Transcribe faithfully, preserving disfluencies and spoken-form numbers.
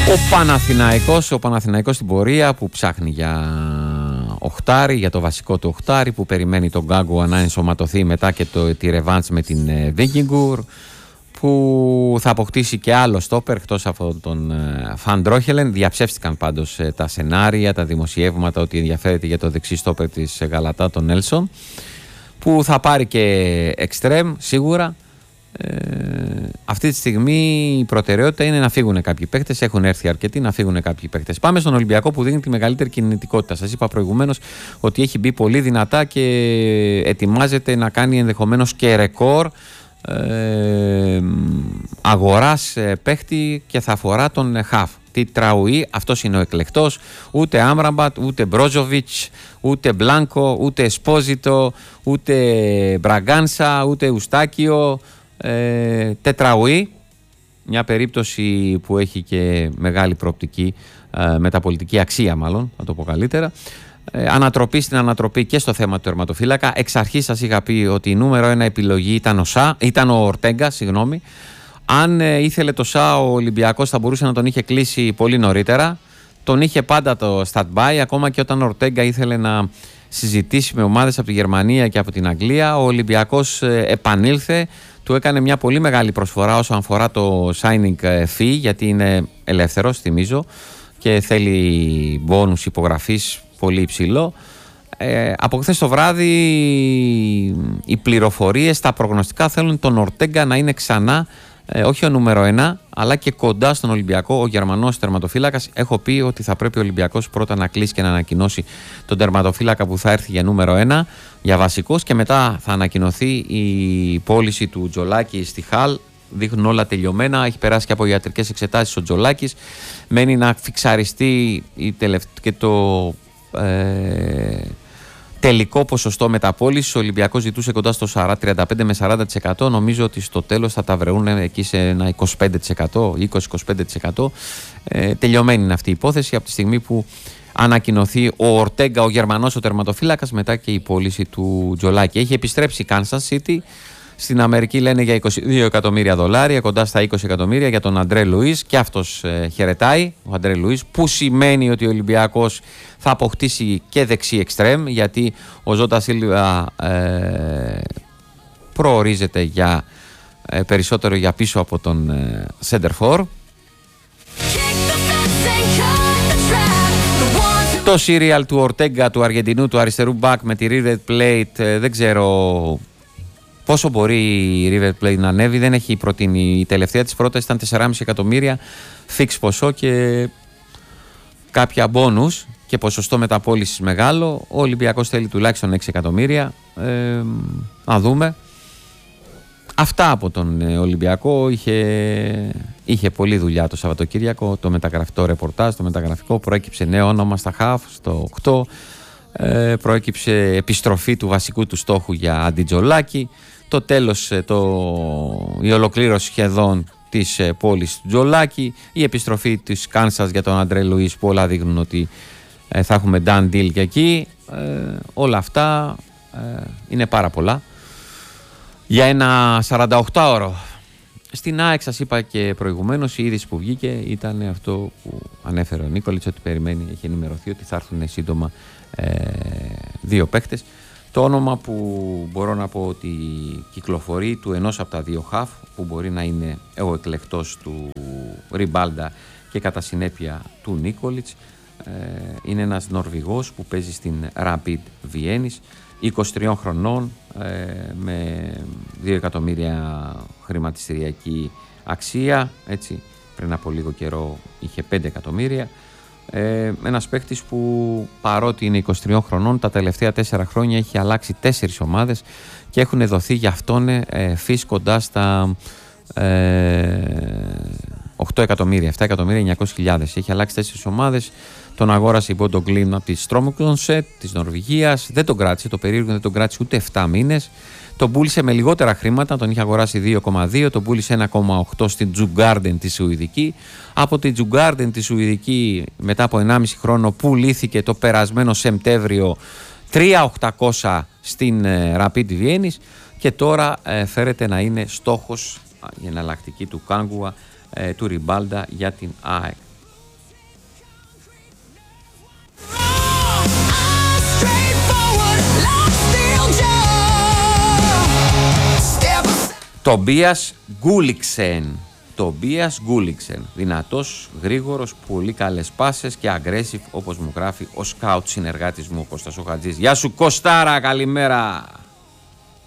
Ο Παναθηναϊκός, ο Παναθηναϊκός στην πορεία που ψάχνει για οχτάρι, για το βασικό του οχτάρι, που περιμένει τον Γκάγκουα να ενσωματωθεί μετά και το, τη ρεβάντς με την Βίγκινγκουρ, που θα αποκτήσει και άλλο στόπερ εκτός από τον Φαν Ντρόχελεν. Διαψεύστηκαν πάντως τα σενάρια, τα δημοσιεύματα ότι ενδιαφέρεται για το δεξί στόπερ της Γαλατά, τον Νέλσον, που θα πάρει και εξτρέμ σίγουρα. Ε, αυτή τη στιγμή η προτεραιότητα είναι να φύγουν κάποιοι παίκτες. Έχουν έρθει αρκετοί, να φύγουν κάποιοι παίκτες. Πάμε στον Ολυμπιακό που δίνει τη μεγαλύτερη κινητικότητα. Σας είπα προηγουμένως ότι έχει μπει πολύ δυνατά και ετοιμάζεται να κάνει ενδεχομένως και ρεκόρ ε, αγοράς ε, παίκτη και θα αφορά τον Χαφ. Τι Τραουή, αυτός είναι ο εκλεκτός. Ούτε Άμραμπατ, ούτε Μπρόζοβιτς, ούτε Μπλάνκο, ούτε Εσπόζιτο, ούτε Μπραγκάνσα, ούτε Ουστάκιο. Ε, Τετραουή, μια περίπτωση που έχει και μεγάλη προοπτική, ε, μεταπολιτική αξία μάλλον, να το πω καλύτερα. Ε, ανατροπή στην ανατροπή και στο θέμα του τερματοφύλακα. Εξ αρχής σας είχα πει ότι η νούμερο ένα επιλογή ήταν ο, Σα, ήταν ο Ορτέγκα, συγγνώμη. Αν ε, ήθελε το Σα ο Ολυμπιακός θα μπορούσε να τον είχε κλείσει πολύ νωρίτερα. Τον είχε πάντα το stand-by, ακόμα και όταν ο Ορτέγκα ήθελε να συζητήσει με ομάδες από τη Γερμανία και από την Αγγλία. Ο Ολυμπιακός ε, επανήλθε. Του έκανε μια πολύ μεγάλη προσφορά όσον αφορά το signing fee, γιατί είναι ελεύθερος, θυμίζω, και θέλει μπόνους υπογραφής πολύ υψηλό. Ε, από χθες το βράδυ οι πληροφορίες, τα προγνωστικά θέλουν τον Ορτέγκα να είναι ξανά ε, όχι ο νούμερο ένα, αλλά και κοντά στον Ολυμπιακό, ο Γερμανός τερματοφύλακας. Έχω πει ότι θα πρέπει ο Ολυμπιακός πρώτα να κλείσει και να ανακοινώσει τον τερματοφύλακα που θα έρθει για νούμερο ένα, για βασικός, και μετά θα ανακοινωθεί η πώληση του Τζολάκη στη Χαλ. Δείχνουν όλα τελειωμένα, έχει περάσει και από ιατρικές εξετάσεις ο Τζολάκης. Μένει να φιξαριστεί η τελευ... και το ε... τελικό ποσοστό μεταπώλησης. Ο Ολυμπιακός ζητούσε κοντά στο τριάντα πέντε με σαράντα τοις εκατό. Νομίζω ότι στο τέλος θα τα βρουν εκεί σε ένα είκοσι πέντε τοις εκατό, είκοσι με είκοσι πέντε τοις εκατό. Ε, τελειωμένη είναι αυτή η υπόθεση από τη στιγμή που ανακοινωθεί ο Ορτέγκα, ο Γερμανός ο τερματοφύλακας, μετά και η πώληση του Τζολάκη. Έχει επιστρέψει η Kansas City. Στην Αμερική λένε για είκοσι δύο εκατομμύρια δολάρια, κοντά στα είκοσι εκατομμύρια για τον Αντρέ Λουίς, και αυτός ε, χαιρετάει, ο Αντρέ Λουίς, που σημαίνει ότι ο Ολυμπιακός θα αποκτήσει και δεξί εξτρέμ, γιατί ο Ζώτα Σίλβα ε, προορίζεται για, ε, περισσότερο για πίσω από τον ε, Σέντερφορ. Το σύριαλ του Ορτέγκα, του Αργεντινού, του αριστερού μπακ με τη River Plate, ε, δεν ξέρω πόσο μπορεί η River Plate να ανέβει. Δεν έχει προτείνει. Η τελευταία της πρόταση ήταν τέσσερα κόμμα πέντε εκατομμύρια φίξ ποσό και κάποια μπόνους και ποσοστό μεταπώλησης μεγάλο. Ο Ολυμπιακός θέλει τουλάχιστον έξι εκατομμύρια. Ε, να δούμε. Αυτά από τον Ολυμπιακό. Είχε, είχε πολλή δουλειά το Σαββατοκύριακο. Το μεταγραφικό ρεπορτάζ, το μεταγραφικό. Προέκυψε νέο όνομα στα χαφ, στο οκτώ. Ε, προέκυψε επιστροφή του βασικού του στόχου για Αντιτζολάκη. Το τέλος, το, η ολοκλήρωση σχεδόν της ε, πόλης του Τζολάκη. Η επιστροφή της Κάνσας για τον Αντρέ Λουίς, που όλα δείχνουν ότι ε, θα έχουμε done deal και εκεί. Ε, όλα αυτά ε, είναι πάρα πολλά για ένα σαρανταοκτάωρο. Στην ΑΕΚ, σας είπα και προηγουμένως, η είδηση που βγήκε ήταν αυτό που ανέφερε ο Νίκολιτς, ότι περιμένει, έχει ενημερωθεί ότι θα έρθουν σύντομα ε, δύο παίκτες. Το όνομα που μπορώ να πω ότι κυκλοφορεί, του ενός από τα δύο χαφ, που μπορεί να είναι ο εκλεκτός του Ριμπάλντα και κατά συνέπεια του Νίκολιτς, ε, είναι ένας Νορβηγός που παίζει στην Rapid Βιέννης, είκοσι τριών χρονών, ε, με δύο εκατομμύρια χρηματιστηριακή αξία, έτσι, πριν από λίγο καιρό είχε πέντε εκατομμύρια. Ε, ένας παίκτης που, παρότι είναι είκοσι τριών χρονών, τα τελευταία τέσσερα χρόνια έχει αλλάξει τέσσερις ομάδες και έχουν δοθεί για αυτόν ε, φύς κοντά στα ε, οκτώ εκατομμύρια, επτά εκατομμύρια εννιακόσιες χιλιάδες. Έχει αλλάξει τέσσερις ομάδες. Τον αγόρασε η Bodo Glimt από τη Strømsgodset της Νορβηγίας. Δεν τον κράτησε, το περίεργο δεν τον κράτησε ούτε επτά μήνες. Τον πούλησε με λιγότερα χρήματα, τον είχε αγοράσει δύο κόμμα δύο, τον πούλησε ένα κόμμα οκτώ στην Djurgården τη Σουηδική. Από την Djurgården τη Σουηδική, μετά από ενάμιση χρόνο, πουλήθηκε το περασμένο Σεπτέμβριο τρία χιλιάδες οκτακόσια στην ε, Rapid Βιέννης, και τώρα ε, φέρεται να είναι στόχος η εναλλακτική του Κάγκουα, ε, του Ριμπάλντα για την ΑΕΚ. Τομπίας Γκούλιξεν. Τομπίας Γκούλιξεν. Δυνατός, γρήγορος, πολύ καλές πάσες και aggressive, όπως μου γράφει ο σκάουτ συνεργάτης μου ο Κώστας ο Χατζής. Γεια σου Κωστάρα, καλημέρα.